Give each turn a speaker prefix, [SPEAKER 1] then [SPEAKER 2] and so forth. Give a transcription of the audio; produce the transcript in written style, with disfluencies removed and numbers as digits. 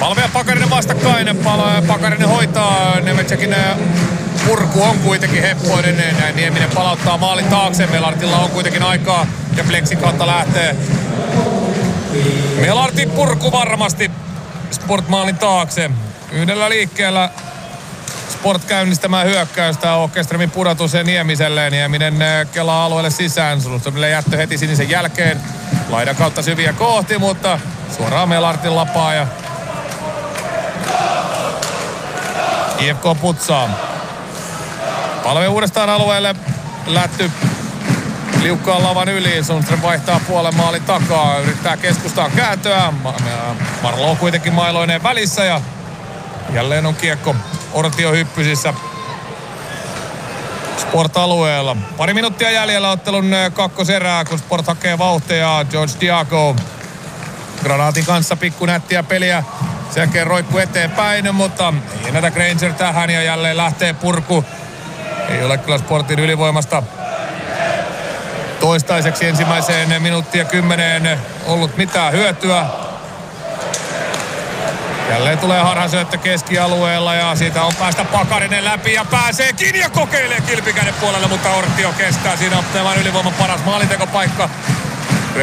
[SPEAKER 1] Palve ja Pakarinen vastakkain. Pakarinen hoitaa. Nemetsäkin purku on kuitenkin heppoinen. Nieminen palauttaa maalin taakse. Melartilla on kuitenkin aikaa ja Plexin kautta lähtee. Melartin purku varmasti Sport-maalin taakse. Yhdellä liikkeellä Sport käynnistämään hyökkäystä. Åkerströmin pudotus ja Niemiselle. Nieminen kelaa alueelle sisään. Sundströmille jättö heti sinisen jälkeen. Laidan kautta syviä kohti, mutta suoraan Melartin lapaa ja IFK putsaa. Palve uudestaan alueelle. Lätty liukkaan lavan yli. Sundström vaihtaa puolen maalin takaa. Yrittää keskustaan kääntöä. Marlo on kuitenkin mailoineen välissä ja jälleen on kiekko Ortio hyppysissä Sport-alueella. Pari minuuttia jäljellä ottelun kakkoserää, kun Sport hakee vauhtia. George Diago granaatin kanssa pikkunättiä peliä. Sen jälkeen roikku eteenpäin, mutta ei ennätä Granger tähän ja jälleen lähtee purku. Ei ole kyllä Sportin ylivoimasta toistaiseksi ensimmäiseen minuuttia 10 ollut mitään hyötyä. Jälleen tulee harhasyöttö keskialueella ja siitä on päästä Pakarinen läpi ja pääseekin ja kokeilee kilpikäden puolelle, mutta Ortio kestää. Siinä on tämän ylivoiman paras maalintekopaikka.